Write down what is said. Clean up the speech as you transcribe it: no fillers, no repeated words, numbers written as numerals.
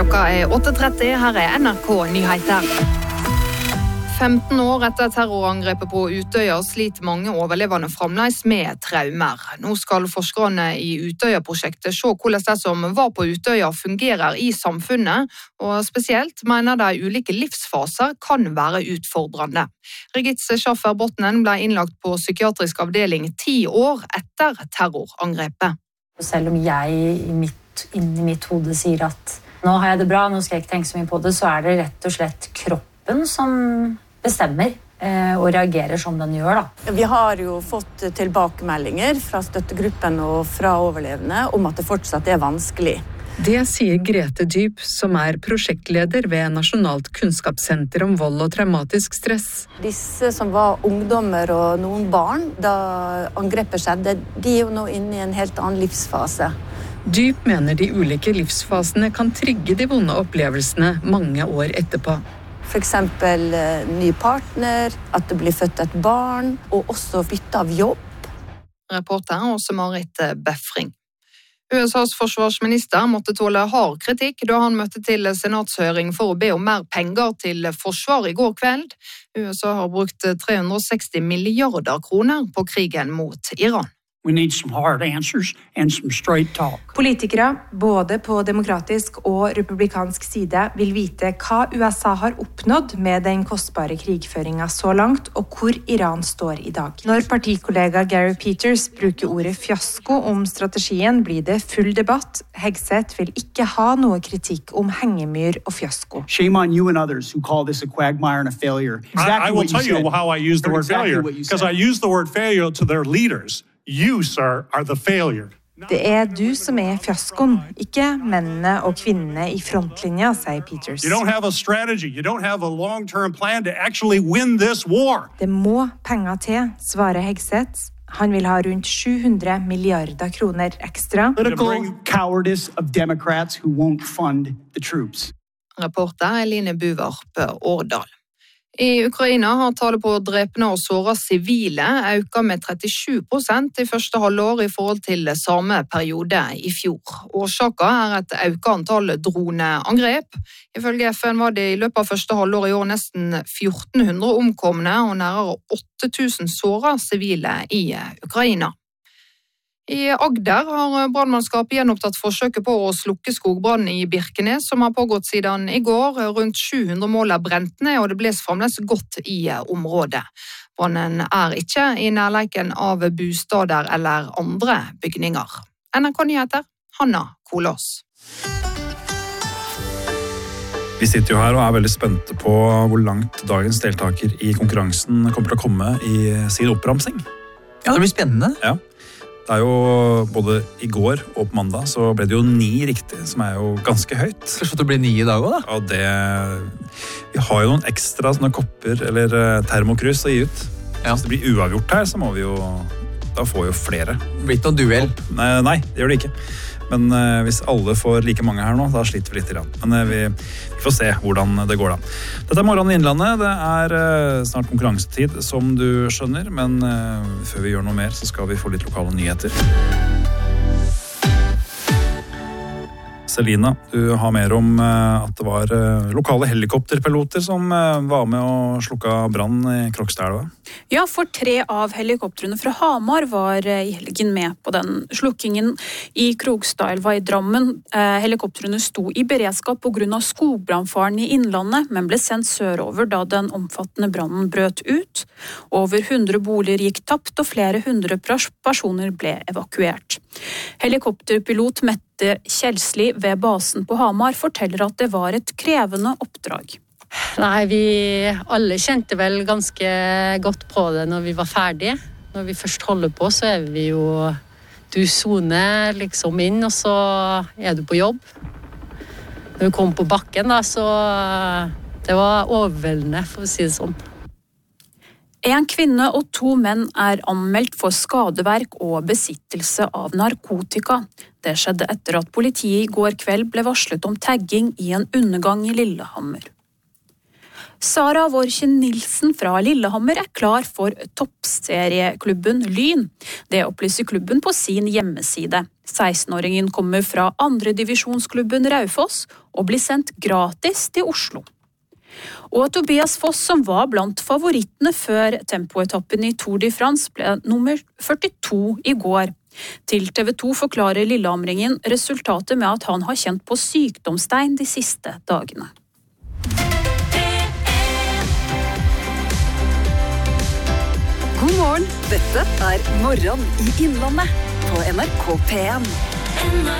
Klokka 8:30, her NRK Nyheter. 15 år etter terrorangrepet på Utøya sliter mange overlevende fremdeles med traumer. Nå skal forskerne i Utøya-prosjektet se hvordan det som var på Utøya fungerer i samfunnet, og spesielt mener de ulike livsfaser kan være utfordrende. Regitze Schaffer-Botnen ble innlagt på psykiatrisk avdeling 10 år etter terrorangrepet. Selv om jeg inni mitt hode sier at nå har jeg det bra, nå skal jeg ikke tenke så mye på det, så er det rett og slett kroppen som bestemmer og reagerer som den gjør. Da. Vi har jo fått tilbakemeldinger fra støttegruppen og fra overlevende om at det fortsatt er vanskelig. Det sier Grete Dyb, som er prosjektleder ved Nasjonalt kunnskapssenter om vold og traumatisk stress. Disse som var ungdommer og noen barn da angrepet skjedde, de er jo nå inne i en helt annen livsfase. Dyb mener de ulike livsfasene kan trigge de vonde opplevelsene mange år etterpå. For eksempel ny partner, at det blir født et barn, og også bytte av jobb. Reporter Åse-Marit Befring. USAs forsvarsminister måtte tåle hard kritikk da han møtte til senatshøring for å be om mer penger til forsvar i går kveld. USA har brukt 360 milliarder kroner på krigen mot Iran. We need some hard answers and some straight talk. Politikere, både på demokratisk og republikansk side, vil vite hva USA har oppnådd med den kostbare krigføringen så langt, og hvor Iran står i dag. Når partikollega Gary Peters bruker ordet fiasko om strategien, blir det full debatt. Hegseth vil ikke ha noe kritikk om hengemyr og fiasko. Shame on you and others who call this a quagmire and a failure. I will tell you how I use the word failure, because I use the word failure to their leaders. You, sir, are the failure. Det er du som er fiaskoen, ikke mennene og kvinnene i frontlinja, sier Peters. You don't have a strategy, you don't have a long-term plan to actually win this war. Det må penger til, svarer Hegseth. Han vil ha rundt 700 milliarder kroner ekstra. Political cowardice of Democrats who won't fund the troops. Reporter Eline Buvarp Årdal. I Ukraina har tallet på drepne og sårede sivile økt med 37% i første halvår i forhold til samme periode i fjor. Årsaken er et økt antall droneangrep. Ifølge FN var det i løpet av første halvår i år nesten 1400 omkomne og nærmere 8000 sårede sivile i Ukraina. I Agder har brannmannskapet gjenopptatt forsøket på å slukke skogbrannen i Birkenes, som har pågått siden i går. Rundt 700 mål er brent ned, og det bles fremdeles godt i området. Brannen er ikke i nærleiken av bostader eller andre bygninger. NRK Nyheter, Hanna Kolås. Vi sitter jo her og er veldig spente på hvor langt dagens deltaker i konkurransen kommer til å komme i sin oppramsing. Ja, det blir spennende. Ja. Det er jo både i går og på mandag så ble det jo 9 riktig, som er jo ganske høyt. Kanskje det blir 9 i dag også, da? Ja, vi har jo noen ekstra sånne kopper eller termokrus å gi ut. Ja. Hvis det blir uavgjort her, så må vi jo, da får jo flere. Det blir ikke noen duell? Nei, det gjør det ikke. Men hvis alle får like mange her nå, da sliter vi litt. Men vi får se hvordan det går da. Dette er Morgen i Innlandet. Det er snart konkurransetid, som du skjønner. Men før vi gjør noe mer, så skal vi få litt lokale nyheter. Selina, du har mer om at det var lokale helikopterpiloter som var med og slukka brann i Krokstadelva. Ja, for 3 av helikoptrene fra Hamar var i helgen med på den slukkingen i Krokstadelva i Drammen. Helikoptrene sto i beredskap på grunn av skogbrannfaren i Innlandet, men ble sendt sørover da den omfattende brannen brøt ut. Over 100 boliger gikk tapt, og flere 100 personer ble evakuert. Helikopterpilot Mette Kjelsli ved basen på Hamar forteller at det var et krevende oppdrag. Nei, vi alle kjente vel ganske godt på det når vi var ferdige. Når vi først holder på, så er vi jo du zoner liksom inn, og så er du på jobb. Når vi kom på bakken da, så det var overveldende, for å si det sånn. En kvinne og 2 menn er anmeldt for skadeverk og besittelse av narkotika. Det skjedde etter at politiet i går kveld ble varslet om tagging i en undergang i Lillehammer. Sara Vorkjen Nilsen fra Lillehammer klar for toppserieklubben Lyn. Det opplyser klubben på sin hjemmeside. 16-åringen kommer fra andre divisjonsklubben Raufoss og blir sendt gratis til Oslo. Og Tobias Foss, som var blant favorittene før tempoetappen i Tour de France, ble nummer 42 i går. Til TV 2 forklarer Lillehamringen resultatet med at han har kjent på sykdomstegn de siste dagene. God morgen, dette Morgen i Innlandet på NRK P1.